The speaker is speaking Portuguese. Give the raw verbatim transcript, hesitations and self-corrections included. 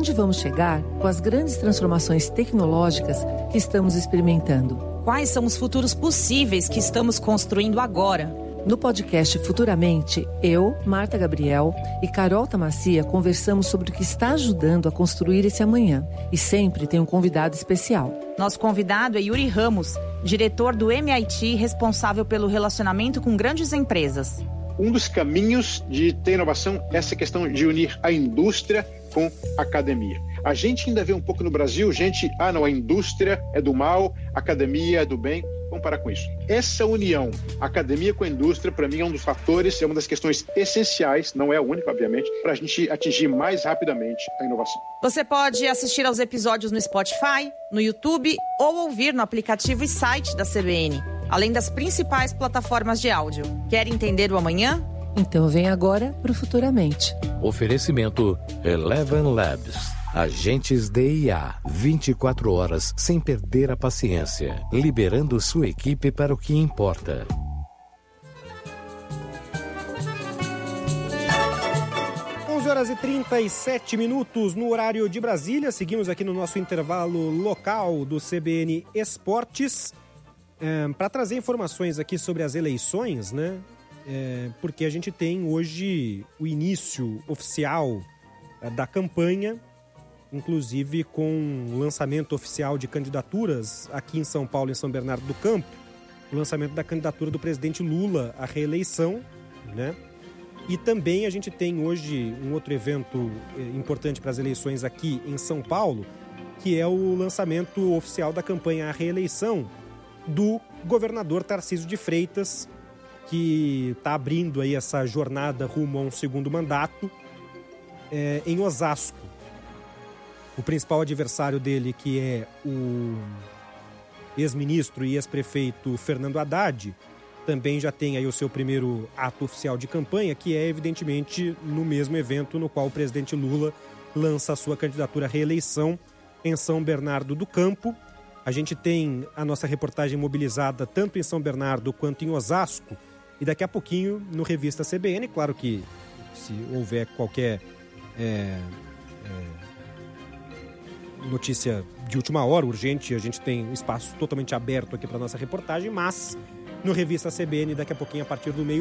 Aonde vamos chegar com as grandes transformações tecnológicas que estamos experimentando? Quais são os futuros possíveis que estamos construindo agora? No podcast Futuramente, eu, Marta Gabriel e Carol Tamacia conversamos sobre o que está ajudando a construir esse amanhã. E sempre tem um convidado especial. Nosso convidado é Yuri Ramos, diretor do M I T, responsável pelo relacionamento com grandes empresas. Um dos caminhos de ter inovação é essa questão de unir a indústria com a academia. A gente ainda vê um pouco no Brasil, gente, ah não, a indústria é do mal, a academia é do bem. Vamos parar com isso. Essa união, academia com a indústria, para mim é um dos fatores, é uma das questões essenciais, não é a única, obviamente, para a gente atingir mais rapidamente a inovação. Você pode assistir aos episódios no Spotify, no YouTube ou ouvir no aplicativo e site da C B N, além das principais plataformas de áudio. Quer entender o amanhã? Então vem agora para o Futuramente. Oferecimento Eleven Labs. Agentes D I A, vinte e quatro horas sem perder a paciência, liberando sua equipe para o que importa. onze horas e trinta e sete minutos no horário de Brasília. Seguimos aqui no nosso intervalo local do C B N Esportes é, para trazer informações aqui sobre as eleições, né? É, porque a gente tem hoje o início oficial é, da campanha, inclusive com o lançamento oficial de candidaturas aqui em São Paulo e em São Bernardo do Campo, o lançamento da candidatura do presidente Lula à reeleição, né? E também a gente tem hoje um outro evento importante para as eleições aqui em São Paulo, que é o lançamento oficial da campanha à reeleição do governador Tarcísio de Freitas, que está abrindo aí essa jornada rumo a um segundo mandato é, em Osasco. O principal adversário dele, que é o ex-ministro e ex-prefeito Fernando Haddad, também já tem aí o seu primeiro ato oficial de campanha, que é, evidentemente, no mesmo evento no qual o presidente Lula lança a sua candidatura à reeleição em São Bernardo do Campo. A gente tem a nossa reportagem mobilizada tanto em São Bernardo quanto em Osasco, e daqui a pouquinho no Revista C B N, claro que se houver qualquer é, é, notícia de última hora, urgente, a gente tem um espaço totalmente aberto aqui para nossa reportagem, mas no Revista C B N, daqui a pouquinho, a partir do meio